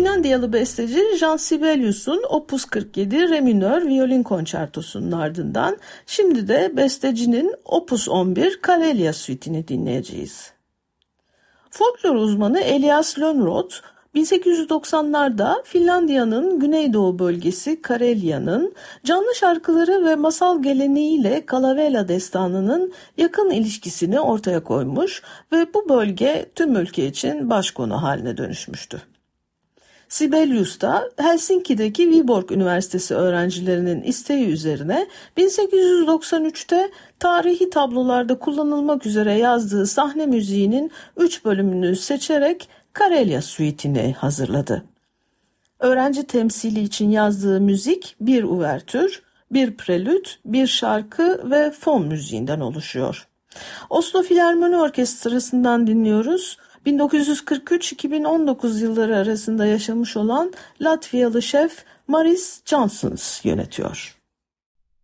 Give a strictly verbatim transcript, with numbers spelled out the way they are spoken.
Finlandiyalı besteci Jan Sibelius'un Opus kırk yedi Re minör violin konçertosunun ardından şimdi de bestecinin Opus on bir Karelia Suite'ini dinleyeceğiz. Folklor uzmanı Elias Lönnrot, bin sekiz yüz doksanlarda Finlandiya'nın güneydoğu bölgesi Karelya'nın canlı şarkıları ve masal geleneğiyle Kalevala destanının yakın ilişkisini ortaya koymuş ve bu bölge tüm ülke için başkonu haline dönüşmüştü. Sibelius da Helsinki'deki Viborg Üniversitesi öğrencilerinin isteği üzerine bin sekiz yüz doksan üçte tarihi tablolarda kullanılmak üzere yazdığı sahne müziğinin üç bölümünü seçerek Karelia Suite'ini hazırladı. Öğrenci temsili için yazdığı müzik bir uvertür, bir prelüt, bir şarkı ve fon müziğinden oluşuyor. Oslo Filarmoni Orkestrası'ndan dinliyoruz. bin dokuz yüz kırk üç iki bin on dokuz yılları arasında yaşamış olan Latviyalı şef Maris Janssens yönetiyor.